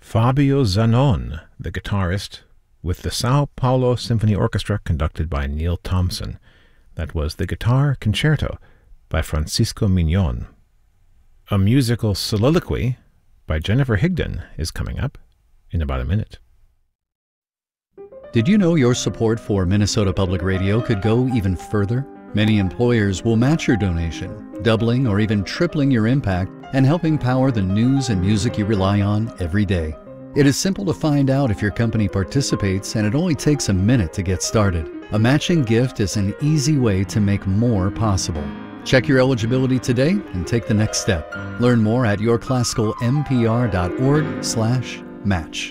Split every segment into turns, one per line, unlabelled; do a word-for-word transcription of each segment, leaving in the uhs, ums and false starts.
Fabio Zanon, the guitarist, with the Sao Paulo Symphony Orchestra conducted by Neil Thompson. That was the Guitar Concerto by Francisco Mignon. A musical soliloquy by Jennifer Higdon is coming up in about a minute.
Did you know your support for Minnesota Public Radio could go even further? Many employers will match your donation, doubling or even tripling your impact and helping power the news and music you rely on every day. It is simple to find out if your company participates, and it only takes a minute to get started. A matching gift is an easy way to make more possible. Check your eligibility today and take the next step. Learn more at your classical m p r dot org slash match.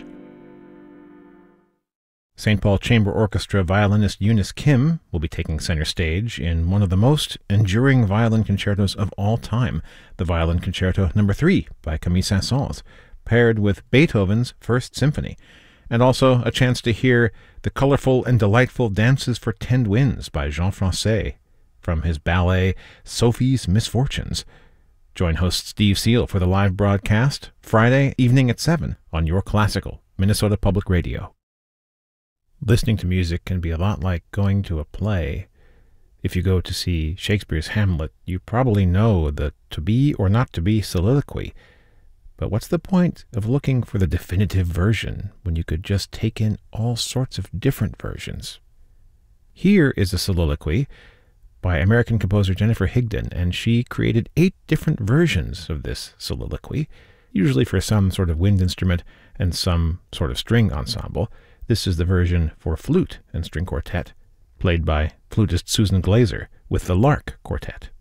Saint Paul Chamber Orchestra violinist Eunice Kim will be taking center stage in one of the most enduring violin concertos of all time, the Violin Concerto Number three by Camille Saint-Saëns, paired with Beethoven's First Symphony, and also a chance to hear the colorful and delightful Dances for Ten Winds by Jean Francais from his ballet Sophie's Misfortunes. Join host Steve Seal for the live broadcast Friday evening at seven on Your Classical, Minnesota Public Radio. Listening to music can be a lot like going to a play. If you go to see Shakespeare's Hamlet, you probably know the to be or not to be soliloquy. But what's the point of looking for the definitive version when you could just take in all sorts of different versions? Here is a soliloquy by American composer Jennifer Higdon, and she created eight different versions of this soliloquy, usually for some sort of wind instrument and some sort of string ensemble. This is the version for flute and string quartet, played by flutist Susan Glazer with the Lark Quartet.